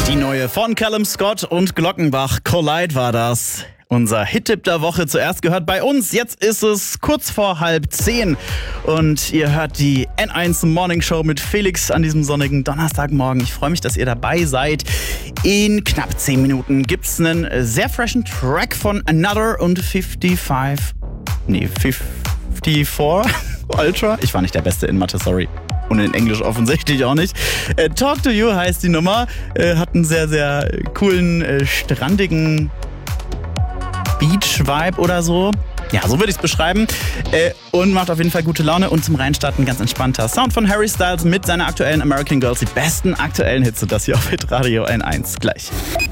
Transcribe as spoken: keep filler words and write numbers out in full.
Die neue von Callum Scott und Glockenbach, Collide war das. Unser Hit-Tipp der Woche zuerst gehört bei uns. Jetzt ist es kurz vor halb zehn und ihr hört die N eins Morning Show mit Felix an diesem sonnigen Donnerstagmorgen. Ich freue mich, dass ihr dabei seid. In knapp zehn Minuten gibt's einen sehr freshen Track von Another und fünfundfünfzig. Nee, vierundfünfzig Ultra. Ich war nicht der Beste in Mathe, sorry. Und in Englisch offensichtlich auch nicht. Äh, Talk to You heißt die Nummer. Äh, hat einen sehr, sehr coolen, äh, strandigen Beach-Vibe oder so. Ja, so würde ich es beschreiben. Äh, und macht auf jeden Fall gute Laune. Und zum Reinstarten ganz entspannter Sound von Harry Styles mit seiner aktuellen American Girls. Die besten aktuellen Hits. Und das hier auf Hit Radio N eins. Gleich.